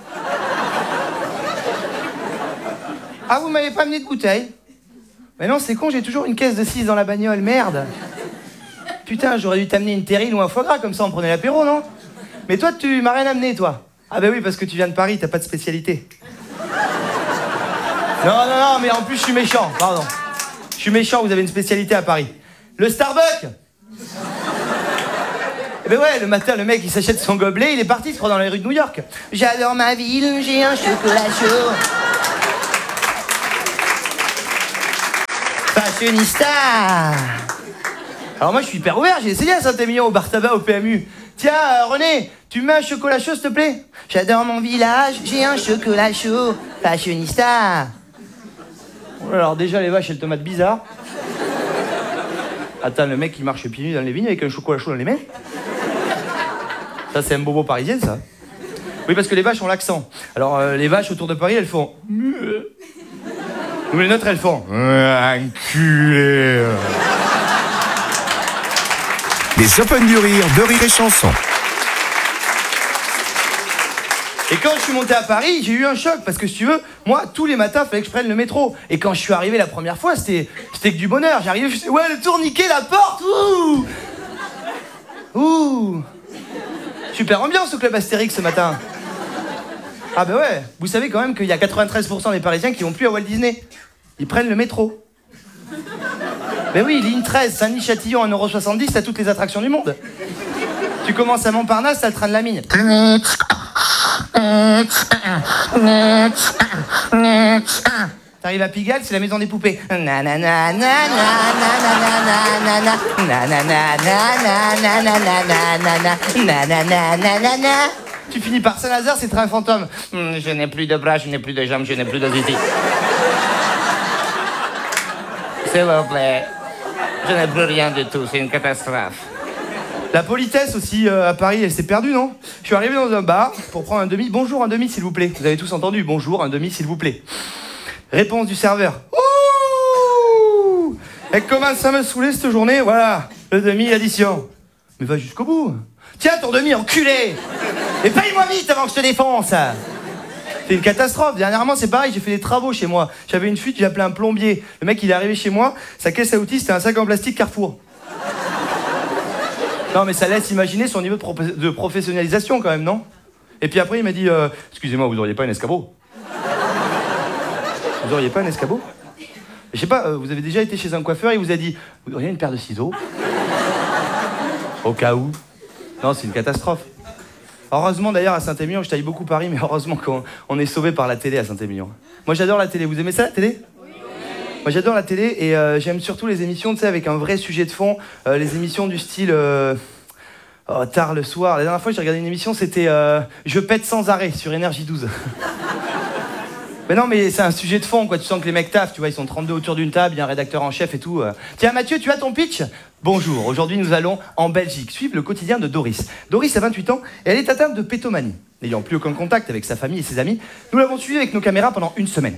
Ah, vous m'avez pas amené de bouteille? Mais non, c'est con, j'ai toujours une caisse de six dans la bagnole, merde. Putain, j'aurais dû t'amener une terrine ou un foie gras, comme ça on prenait l'apéro, non? Mais toi, tu m'as rien amené, toi. Ah bah oui, parce que tu viens de Paris, t'as pas de spécialité. Non, non, non, mais en plus, je suis méchant, pardon. Je suis méchant, vous avez une spécialité à Paris. Le Starbucks. Eh ben ouais, le matin, le mec, il s'achète son gobelet, il est parti, il se prend dans les rues de New York. J'adore ma ville, j'ai un chocolat chaud. Fashionista. Alors moi, je suis hyper ouvert, j'ai essayé à Saint-Émilion, au bar tabac, au P M U. Tiens, euh, René, tu mets un chocolat chaud, s'il te plaît? J'adore mon village, j'ai un chocolat chaud. Fashionista. Alors déjà, les vaches, elles te matent bizarre. Attends, le mec, il marche pieds nus dans les vignes avec un chocolat chaud dans les mains. Ça, c'est un bobo parisien, ça. Oui, parce que les vaches ont l'accent. Alors, euh, les vaches autour de Paris, elles font... Ou les nôtres, elles font... Enculé. Les Open du Rire de Rire et Chanson. Et quand je suis monté à Paris, j'ai eu un choc, parce que si tu veux, moi, tous les matins, il fallait que je prenne le métro. Et quand je suis arrivé la première fois, c'était c'était que du bonheur. J'arrivais, je disais, ouais, le tourniquet, la porte, ouh Ouh Super ambiance au club Astérix ce matin. Ah ben ouais, vous savez quand même qu'il y a quatre-vingt-treize pour cent des Parisiens qui vont plus à Walt Disney. Ils prennent le métro. Ben oui, ligne treize, Saint-Denis-Châtillon, un euro soixante-dix, t'as toutes les attractions du monde. Tu commences à Montparnasse, t'as le train de la mine. T'arrives à Pigalle, c'est la maison des poupées. Nanana, nanana, nanana, nanana, nanana, nanana, nanana. Tu finis par Saint-Lazare, c'est Train Fantôme. Hmm, je n'ai plus de bras, je n'ai plus de jambes, je n'ai plus de zizi. S'il vous plaît. Je n'ai plus rien du tout, c'est une catastrophe. La politesse aussi euh, à Paris, elle s'est perdue, non? Je suis arrivé dans un bar pour prendre un demi. Bonjour, un demi, s'il vous plaît. Vous avez tous entendu. Bonjour, un demi, s'il vous plaît. Réponse du serveur. Ouh! Elle commence à me saouler cette journée. Voilà, le demi, addition. Mais va jusqu'au bout. Tiens, ton demi, enculé! Et paye-moi vite avant que je te défonce! C'est une catastrophe. Dernièrement, c'est pareil, j'ai fait des travaux chez moi. J'avais une fuite, j'ai appelé un plombier. Le mec, il est arrivé chez moi, sa caisse à outils, c'était un sac en plastique Carrefour. Non, mais ça laisse imaginer son niveau de, pro de professionnalisation quand même, non? Et puis après, il m'a dit euh, excusez-moi, vous auriez pas un escabeau? Vous auriez pas un escabeau? Je sais pas, euh, vous avez déjà été chez un coiffeur et il vous a dit vous auriez une paire de ciseaux? Au cas où. Non, c'est une catastrophe. Heureusement d'ailleurs à Saint-Émilion, je taille beaucoup Paris, mais heureusement qu'on on est sauvé par la télé à Saint-Émilion. Moi j'adore la télé, vous aimez ça la télé? Oui. Moi j'adore la télé et euh, j'aime surtout les émissions, tu sais, avec un vrai sujet de fond, euh, les émissions du style euh, oh, tard le soir. La dernière fois j'ai regardé une émission, c'était euh, Je pète sans arrêt sur Énergie douze. Mais non, mais c'est un sujet de fond, quoi. Tu sens que les mecs taffent, tu vois, ils sont trente-deux autour d'une table, il y a un rédacteur en chef et tout. Euh. Tiens, Mathieu, tu as ton pitch? Bonjour, aujourd'hui nous allons en Belgique suivre le quotidien de Doris. Doris a vingt-huit ans et elle est atteinte de pétomanie. N'ayant plus aucun contact avec sa famille et ses amis, nous l'avons suivie avec nos caméras pendant une semaine.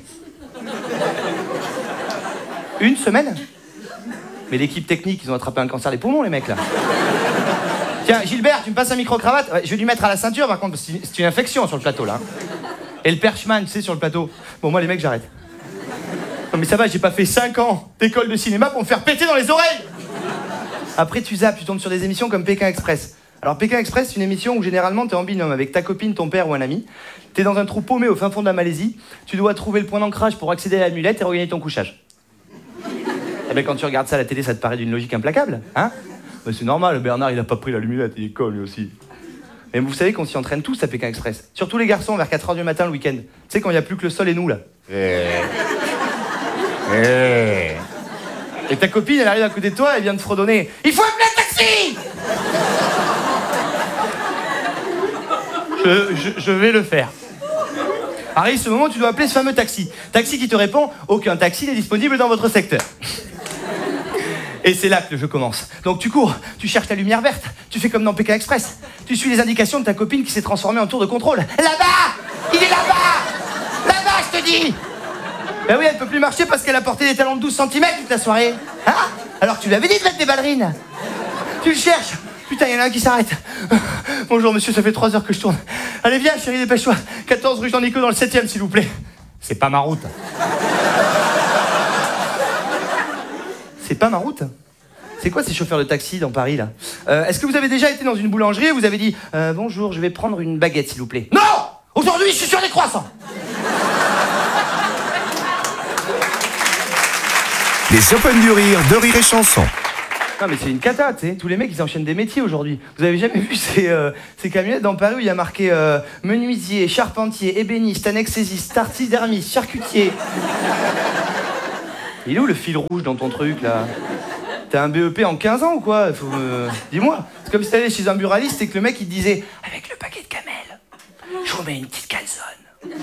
Une semaine? Mais l'équipe technique, ils ont attrapé un cancer des poumons, les mecs, là. Tiens, Gilbert, tu me passes un micro-cravate? Ouais, je vais lui mettre à la ceinture, par contre, c'est une infection sur le plateau, là. Et le perchman, tu sais, sur le plateau. Bon, moi, les mecs, j'arrête. Non, mais ça va, j'ai pas fait cinq ans d'école de cinéma pour me faire péter dans les oreilles. Après, tu zappes, tu tombes sur des émissions comme Pékin Express. Alors, Pékin Express, c'est une émission où généralement, t'es en binôme avec ta copine, ton père ou un ami. T'es dans un trou paumé au fin fond de la Malaisie. Tu dois trouver le point d'ancrage pour accéder à la mulette et regagner ton couchage. Eh ben, quand tu regardes ça à la télé, ça te paraît d'une logique implacable, hein? Mais c'est normal, Bernard, il a pas pris la lumulette, il est con, lui aussi. Mais vous savez qu'on s'y entraîne tous à Pékin Express. Surtout les garçons vers quatre heures du matin le week-end. Tu sais, quand il n'y a plus que le sol et nous, là. Et ta copine, elle arrive à côté de toi, elle vient de fredonner. Il faut appeler un taxi! je, je, je vais le faire. Arrive ce moment où tu dois appeler ce fameux taxi. Taxi qui te répond, aucun taxi n'est disponible dans votre secteur. Et c'est là que le jeu commence. Donc tu cours, tu cherches la lumière verte, tu fais comme dans Pékin Express. Tu suis les indications de ta copine qui s'est transformée en tour de contrôle. Là-bas! Il est là-bas! Là-bas, je te dis! Ben oui, elle peut plus marcher parce qu'elle a porté des talons de douze centimètres toute la soirée. Hein? Alors tu lui avais dit de mettre des ballerines. Tu le cherches. Putain, il y en a un qui s'arrête. Bonjour monsieur, ça fait trois heures que je tourne. Allez viens chérie, dépêche-toi. quatorze rue Jean-Nico dans le septième, s'il vous plaît. C'est pas ma route. C'est pas ma route. C'est quoi ces chauffeurs de taxi dans Paris, là? euh, Est-ce que vous avez déjà été dans une boulangerie et vous avez dit euh, bonjour, je vais prendre une baguette, s'il vous plaît? Non! Aujourd'hui, je suis sur des croissants. Les Open du Rire de Rire et Chanson. Non mais c'est une cata, tu sais. Tous les mecs, ils enchaînent des métiers aujourd'hui. Vous avez jamais vu ces, euh, ces camionnettes dans Paris où il y a marqué euh, menuisier, charpentier, ébéniste, anesthésiste, taxidermiste, charcutier. Il est où le fil rouge dans ton truc, là? T'as un B E P en quinze ans ou quoi? Faut me... Dis-moi. C'est comme si t'allais chez un buraliste et que le mec, il te disait avec le paquet de camel, je vous mets une petite calzone.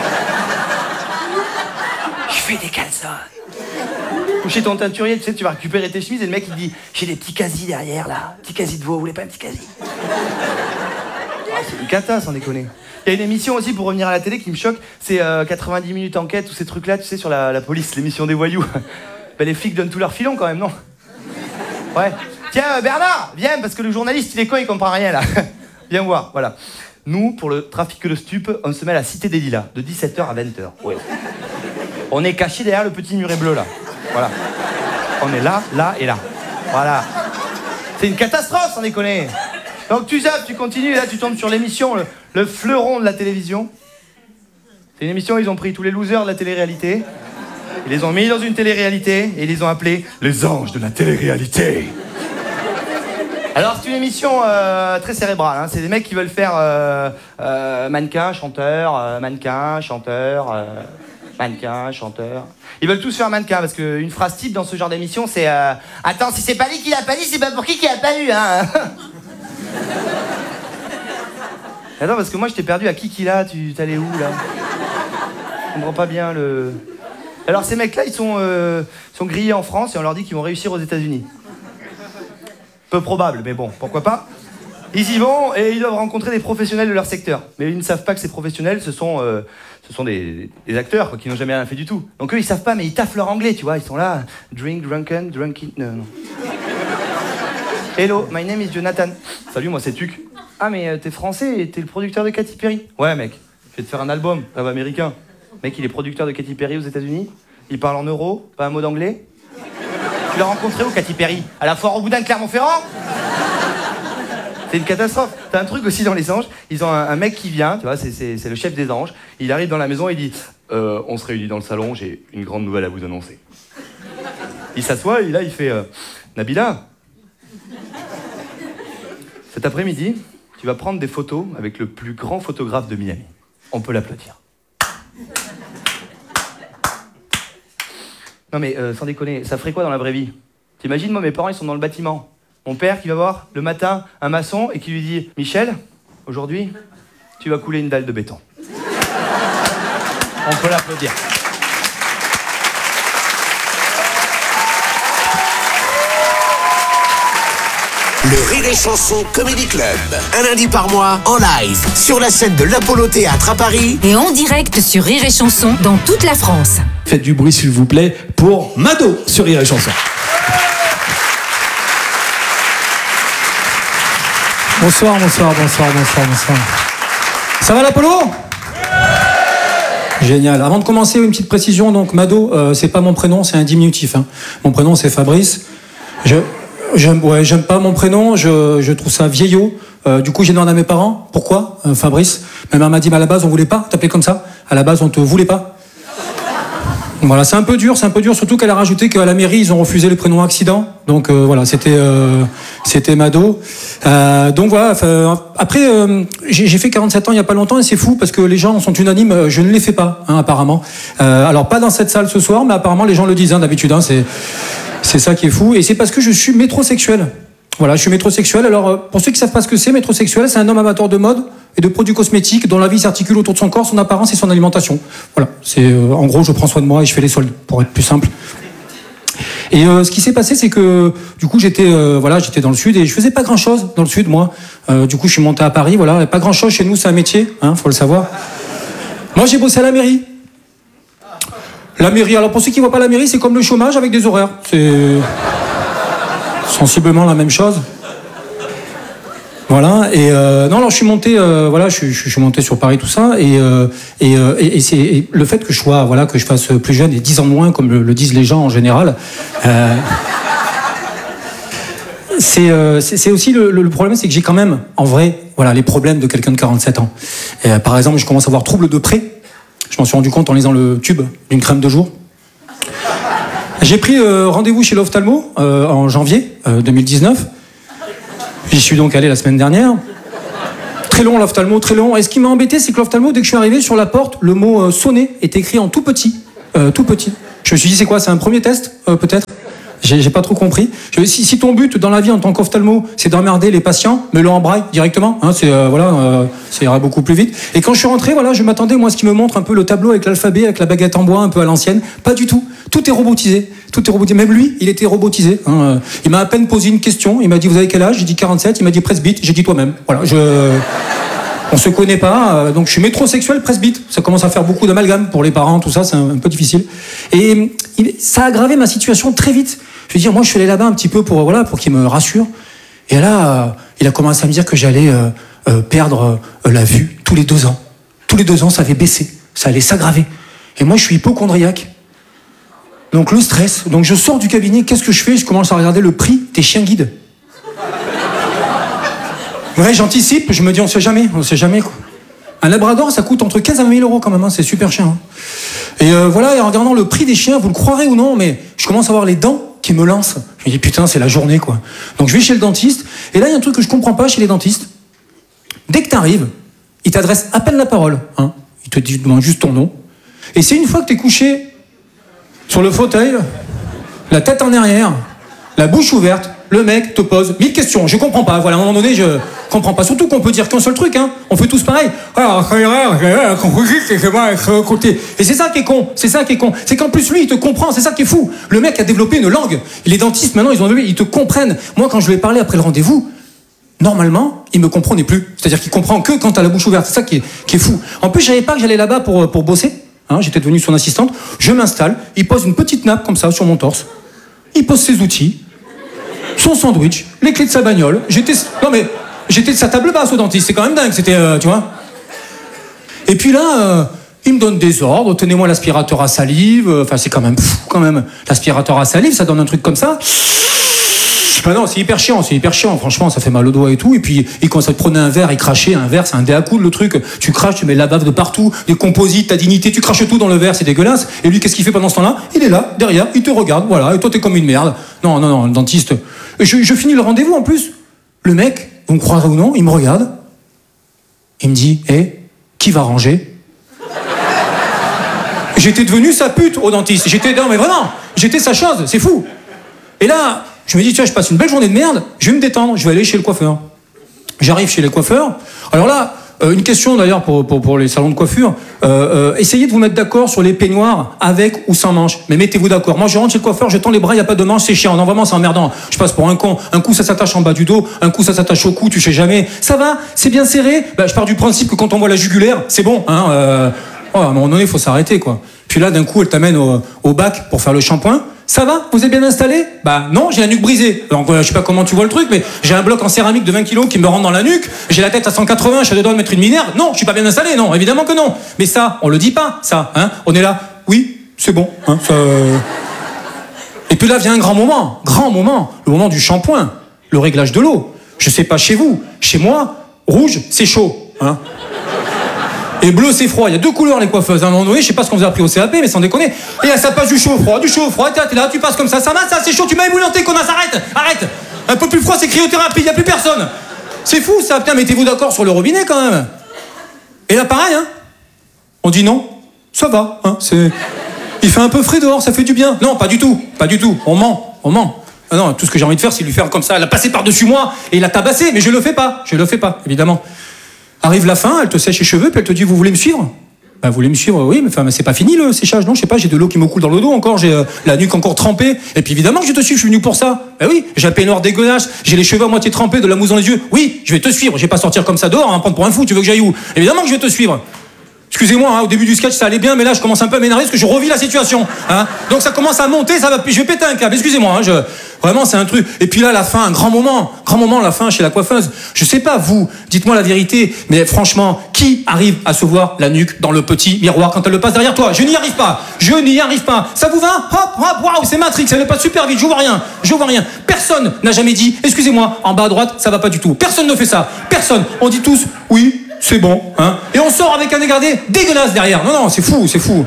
Je fais des calzones. Ou chez ton teinturier, tu sais, tu vas récupérer tes chemises et le mec, il te dit j'ai des petits quasi derrière, là. Petit quasi de veau, vous voulez pas un petit quasi? Ah, c'est une cata, sans déconner. Il y a une émission aussi, pour revenir à la télé, qui me choque, c'est euh, quatre-vingt-dix minutes enquête, tous ces trucs-là, tu sais, sur la, la police, l'émission des voyous. Ben, les flics donnent tout leur filon, quand même, non? Ouais. Tiens, euh, Bernard, viens, parce que le journaliste, il est con, il comprend rien, là. Viens voir, voilà. Nous, pour le trafic de stupes, on se met à la Cité des Lilas, de dix-sept heures à vingt heures. Ouais. On est caché derrière le petit muret bleu, là. Voilà. On est là, là et là. Voilà. C'est une catastrophe, sans déconner. Donc tu zappes, tu continues, et là tu tombes sur l'émission, le, le fleuron de la télévision. C'est une émission où ils ont pris tous les losers de la télé-réalité, ils les ont mis dans une télé-réalité, et ils les ont appelés les anges de la télé-réalité. Alors c'est une émission euh, très cérébrale, hein. C'est des mecs qui veulent faire euh, euh, mannequin, chanteur, euh, mannequin, chanteur... Euh... Mannequin, chanteur. Ils veulent tous faire mannequin parce qu'une phrase type dans ce genre d'émission, c'est euh, attends, si c'est pas lui qui l'a pas dit, c'est pas pour qui qui l'a pas eu, hein. Attends, parce que moi je t'ai perdu à qui qui l'a, tu t'allais où là? Je comprends pas bien le. Alors ces mecs-là, ils sont, euh, sont grillés en France et on leur dit qu'ils vont réussir aux États-Unis. Peu probable, mais bon, pourquoi pas. Ils y vont et ils doivent rencontrer des professionnels de leur secteur. Mais ils ne savent pas que ces professionnels, ce sont, euh, ce sont des, des acteurs quoi, qui n'ont jamais rien fait du tout. Donc eux, ils savent pas, mais ils taffent leur anglais, tu vois. Ils sont là, drink, drunken, drunken... Non, non. Hello, my name is Jonathan. Salut, moi c'est Tuc. Ah, mais euh, t'es français et t'es le producteur de Katy Perry. Ouais, mec, je vais te faire un album, rêve américain. Mec, il est producteur de Katy Perry aux États-Unis. Il parle en euros, pas un mot d'anglais. Tu l'as rencontré où, Katy Perry? À la foire au boudin de Clermont-Ferrand? C'est une catastrophe. T'as un truc aussi dans les anges. Ils ont un, un mec qui vient, tu vois, c'est, c'est, c'est le chef des anges. Il arrive dans la maison et il dit euh, on se réunit dans le salon, j'ai une grande nouvelle à vous annoncer. Il s'assoit et là, il fait euh, Nabila, cet après-midi, tu vas prendre des photos avec le plus grand photographe de Miami. On peut l'applaudir. Non mais, euh, sans déconner, ça ferait quoi dans la vraie vie? T'imagines, moi, mes parents, ils sont dans le bâtiment. Mon père qui va voir, le matin, un maçon et qui lui dit « Michel, aujourd'hui, tu vas couler une dalle de béton. » On peut l'applaudir. Le Rire et Chanson Comedy Club. Un lundi par mois, en live, sur la scène de l'Apollo Théâtre à Paris. Et en direct sur Rire et Chanson dans toute la France. Faites du bruit s'il vous plaît pour Mado sur Rire et Chanson. Bonsoir, bonsoir, bonsoir, bonsoir, bonsoir. Ça va l'Apollo ? Génial. Avant de commencer, une petite précision. Donc Mado, euh, c'est pas mon prénom, c'est un diminutif. Hein. Mon prénom c'est Fabrice. Je, j'aime, ouais, j'aime pas mon prénom. Je, je trouve ça vieillot. Euh, du coup, j'ai demandé à mes parents pourquoi euh, Fabrice. Ma mère m'a dit, mais à la base, on voulait pas t'appeler comme ça. À la base, on te voulait pas. Voilà, c'est un peu dur, c'est un peu dur, surtout qu'elle a rajouté qu'à la mairie, ils ont refusé le prénom accident. Donc euh, voilà, c'était euh, c'était Mado. Euh, donc voilà, après, euh, j'ai, j'ai fait quarante-sept ans il n'y a pas longtemps et c'est fou parce que les gens sont unanimes, je ne les fais pas, hein, apparemment. Euh, alors pas dans cette salle ce soir, mais apparemment les gens le disent hein, d'habitude, hein, c'est, c'est ça qui est fou. Et c'est parce que je suis métrosexuel. Voilà, je suis métrosexuel. Alors, pour ceux qui ne savent pas ce que c'est, métrosexuel, c'est un homme amateur de mode et de produits cosmétiques dont la vie s'articule autour de son corps, son apparence et son alimentation. Voilà, c'est euh, en gros, je prends soin de moi et je fais les soldes, pour être plus simple. Et euh, ce qui s'est passé, c'est que du coup, j'étais euh, voilà, j'étais dans le sud et je faisais pas grand-chose dans le sud, moi. Euh, du coup, je suis monté à Paris. Voilà, et pas grand-chose chez nous, c'est un métier, hein, faut le savoir. Moi, j'ai bossé à la mairie. La mairie. Alors, pour ceux qui voient pas la mairie, c'est comme le chômage avec des horaires. C'est sensiblement la même chose. Voilà, et euh, non, alors je suis monté, euh, voilà, je, je, je suis monté sur Paris, tout ça, et, euh, et, euh, et, et c'est et le fait que je sois, voilà, que je fasse plus jeune et dix ans de moins, comme le, le disent les gens en général, euh, c'est, euh, c'est, c'est aussi le, le problème, c'est que j'ai quand même, en vrai, voilà, les problèmes de quelqu'un de quarante-sept ans. Et, euh, par exemple, je commence à avoir trouble de près. Je m'en suis rendu compte en lisant le tube d'une crème de jour. J'ai pris euh, rendez-vous chez l'ophtalmo euh, en janvier euh, deux mille dix-neuf. J'y suis donc allé la semaine dernière. Très long l'ophtalmo, très long. Et ce qui m'a embêté, c'est que l'ophtalmo, dès que je suis arrivé sur la porte, le mot euh, sonner est écrit en tout petit. Euh, tout petit. Je me suis dit, c'est quoi? C'est un premier test, euh, peut-être? J'ai, j'ai pas trop compris. Je, si, si ton but dans la vie en tant qu'ophtalmo, c'est d'emmerder les patients, mets-le en braille directement. Hein, c'est, euh, voilà, euh, ça ira beaucoup plus vite. Et quand je suis rentré, voilà, je m'attendais, moi, à ce qui me montre un peu le tableau avec l'alphabet, avec la baguette en bois, un peu à l'ancienne. Pas du tout. Tout est robotisé. Tout est robotisé. Même lui, il était robotisé. Hein. Il m'a à peine posé une question. Il m'a dit, vous avez quel âge? J'ai dit quarante-sept. Il m'a dit presbyte. J'ai dit toi-même. Voilà, je... On se connaît pas, euh, donc je suis métrosexuel presbyte. Ça commence à faire beaucoup d'amalgame pour les parents, tout ça, c'est un, un peu difficile. Et il, ça a aggravé ma situation très vite. Je veux dire, moi, je suis allé là-bas un petit peu pour, voilà, pour qu'il me rassure. Et là, euh, il a commencé à me dire que j'allais euh, euh, perdre euh, la vue tous les deux ans. Tous les deux ans, ça allait baisser, ça allait s'aggraver. Et moi, je suis hypochondriaque. Donc le stress. Donc je sors du cabinet, qu'est-ce que je fais? Je commence à regarder le prix des chiens guides. Ouais, j'anticipe, je me dis on sait jamais, on sait jamais quoi. Un labrador, ça coûte entre quinze à vingt mille euros quand même, hein, c'est super cher. Hein. Et euh, voilà, et en regardant le prix des chiens, vous le croirez ou non, mais je commence à voir les dents qui me lancent. Je me dis putain, c'est la journée quoi. Donc je vais chez le dentiste, et là il y a un truc que je comprends pas chez les dentistes. Dès que t'arrives, ils t'adressent à peine la parole, hein. Ils te demandent juste ton nom. Et c'est une fois que t'es couché sur le fauteuil, la tête en arrière, la bouche ouverte, le mec te pose mille questions. Je comprends pas. Voilà, à un moment donné, je comprends pas. Surtout qu'on peut dire qu'un seul truc, hein. On fait tous pareil. Et c'est ça qui est con. C'est ça qui est con. C'est qu'en plus, lui, il te comprend. C'est ça qui est fou. Le mec a développé une langue. Les dentistes, maintenant, ils ont ils te comprennent. Moi, quand je lui ai parlé après le rendez-vous, normalement, il me comprenait plus. C'est-à-dire qu'il comprend que quand t'as la bouche ouverte. C'est ça qui est, qui est fou. En plus, je savais pas que j'allais là-bas pour, pour bosser. Hein, j'étais devenu son assistante. Je m'installe. Il pose une petite nappe comme ça sur mon torse. Il pose ses outils. Son sandwich, les clés de sa bagnole. J'étais, non mais, j'étais de sa table basse au dentiste. C'est quand même dingue. C'était, euh, tu vois. Et puis là, euh, il me donne des ordres. Tenez-moi l'aspirateur à salive. Enfin, c'est quand même fou, quand même. L'aspirateur à salive, ça donne un truc comme ça. Bah non, c'est hyper chiant, c'est hyper chiant. Franchement, ça fait mal aux doigts et tout. Et puis, il commence à te prendre un verre, il crachait un verre, c'est un dé à coude le truc. Tu craches, tu mets de la bave de partout, des composites, ta dignité, tu craches tout dans le verre, c'est dégueulasse. Et lui, qu'est-ce qu'il fait pendant ce temps-là? Il est là, derrière, il te regarde, voilà. Et toi, t'es comme une merde. Non, non, non, le dentiste. Et je, je finis le rendez-vous en plus. Le mec, vous me croirez ou non, il me regarde. Il me dit, hé, hey, qui va ranger? J'étais devenu sa pute au dentiste. J'étais, non mais vraiment, j'étais sa chose, c'est fou. Et là, je me dis, tiens, je passe une belle journée de merde, je vais me détendre, je vais aller chez le coiffeur. J'arrive chez les coiffeurs. Alors là, euh, une question d'ailleurs pour, pour, pour les salons de coiffure. Euh, euh, essayez de vous mettre d'accord sur les peignoirs avec ou sans manches. Mais mettez-vous d'accord. Moi, je rentre chez le coiffeur, je tends les bras, il n'y a pas de manches, c'est chiant. Non, vraiment, c'est emmerdant. Je passe pour un con. Un coup, ça s'attache en bas du dos, un coup, ça s'attache au cou, tu sais jamais. Ça va? C'est bien serré? Bah, je pars du principe que quand on voit la jugulaire, c'est bon. Hein, euh... oh, à un moment donné, il faut s'arrêter, quoi. Puis là, d'un coup, elle t'amène au, au bac pour faire le shampoing. Ça va? Vous êtes bien installé? Bah non, j'ai la nuque brisée. Donc euh, je sais pas comment tu vois le truc, mais j'ai un bloc en céramique de vingt kilos qui me rentre dans la nuque. J'ai la tête à cent quatre-vingts, je suis à deux doigts de mettre une minerve. Non, je suis pas bien installé, non, évidemment que non. Mais ça, on le dit pas, ça, hein. On est là, oui, c'est bon, hein, ça... Et puis là vient un grand moment, grand moment, le moment du shampoing, le réglage de l'eau. Je sais pas chez vous, chez moi, rouge, c'est chaud, hein. Et bleu, c'est froid. Il y a deux couleurs, les coiffeuses. À un moment donné, je sais pas ce qu'on vous a appris au C A P, mais sans déconner. Et là, ça passe du chaud au froid, du chaud au froid. T'es là, t'es là, tu passes comme ça. Ça va, ça, c'est chaud. Tu m'as ébouillanté, connasse. Arrête, arrête. Un peu plus froid, c'est cryothérapie. Il y a plus personne. C'est fou, ça. Putain, mettez-vous d'accord sur le robinet, quand même. Et là, pareil, hein. On dit non. Ça va, hein. C'est... Il fait un peu frais dehors, ça fait du bien. Non, pas du tout. Pas du tout. On ment. On ment. Ah non, tout ce que j'ai envie de faire, c'est lui faire comme ça. La passer par-dessus moi et la tabasser. Mais je le fais pas. Je le fais pas, évidemment. Arrive la fin, elle te sèche les cheveux, puis elle te dit, vous voulez me suivre? Bah, vous voulez me suivre? Oui, mais enfin, c'est pas fini le séchage, non? Je sais pas, j'ai de l'eau qui me coule dans le dos encore, j'ai euh, la nuque encore trempée. Et puis évidemment que je te suis, je suis venu pour ça. Bah oui, j'ai un peignoir dégueulasse, j'ai les cheveux à moitié trempés, de la mousse dans les yeux. Oui, je vais te suivre, je vais pas sortir comme ça dehors, hein, prendre pour un fou, tu veux que j'aille où? Évidemment que je vais te suivre. Excusez-moi, hein, au début du sketch ça allait bien, mais là je commence un peu à m'énerver parce que je revis la situation. Hein. Donc ça commence à monter, ça va, je vais péter un câble. Excusez-moi, hein, je... vraiment c'est un truc. Et puis là la fin, un grand moment, grand moment la fin chez la coiffeuse. Je sais pas vous, dites-moi la vérité, mais franchement, qui arrive à se voir la nuque dans le petit miroir quand elle le passe derrière toi? Je n'y arrive pas, je n'y arrive pas. Ça vous va? Hop, hop, waouh, c'est Matrix, elle passe super vite, je vois rien, je vois rien. Personne n'a jamais dit, excusez-moi, en bas à droite, ça va pas du tout. Personne ne fait ça, personne. On dit tous, oui. C'est bon, hein. Et on sort avec un dégradé dégueulasse derrière. Non, non, c'est fou, c'est fou.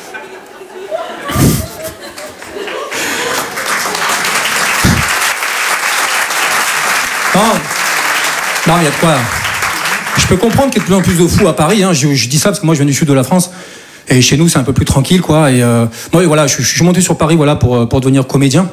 Non, non, il y a de quoi. Je peux comprendre qu'il y ait de plus en plus de fous à Paris. Hein. Je, je dis ça parce que moi, je viens du sud de la France. Et chez nous, c'est un peu plus tranquille, quoi. Et euh, moi, voilà, je, je suis monté sur Paris, voilà, pour, pour devenir comédien.